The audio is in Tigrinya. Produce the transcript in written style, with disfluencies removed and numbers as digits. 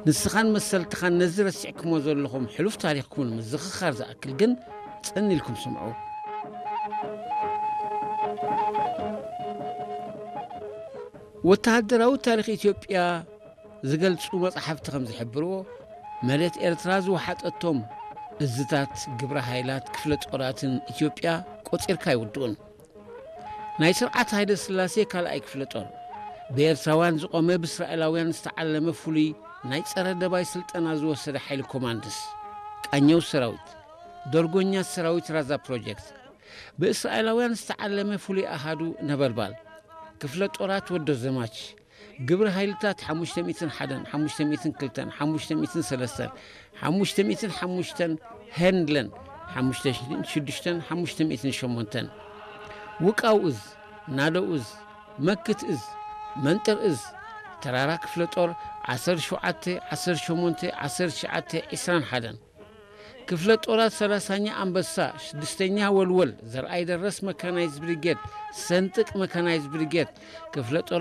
ንስኻን መሰልትኻን ነዝረ ሲዕክሞ ዘለኹም ሕሉፍ ታሪኽኩም ምዝኽኻር ዝኣክል ግን ጸኒልኩም ስምዑ ወተሃደራዊ ታሪኽ ኢትዮጵያ ዝገልጹ መጽሓፍቲ ከም ዝሕብርዎ መሬት ኤርትራ ዝወሓጠቶም እዝታት ግብረ ኃይላት ክፍለ ጦራትን ኢትዮጵያ ቆፂርካ ይውድኡን ናይ ስርዓት ሃይለ ስላሴ ካልኣይ ክፍለ ጦር ብኤርትራውያን ዝቆመ ብእስራኤላውያን ዝተዓለመ ፍሉይ ናይ ጸረ ደባይ ስልጠና ዝወሰደ ኃይሊ ኮማንድስ ቃኘው ሰራዊት ደርጎኛት ሰራዊት ራዛ ፕሮጀክት በእስራኤላውያን ዝተዓለመ ፍሉይ ኣሃዱ ነበልባል ክፍለ ጦራት ወዶ ዘማች ግብረ ኃይልታት 501 502 503 505 ሄንድለን 508 ውቃው እዝ ናዶ እዝ መክት እዝ መንጥር እዝ ተራራ ክፍለ ጦር 17 18 19 21 ክፍለ ጦራት 30ኛ አንበሳ 6ኛ ወልወል ዘርአይ ደረስ መካናይዝ ብሪጌድ ሰንጥቅ መካናይዝ ብሪጌድ ክፍለ ጦር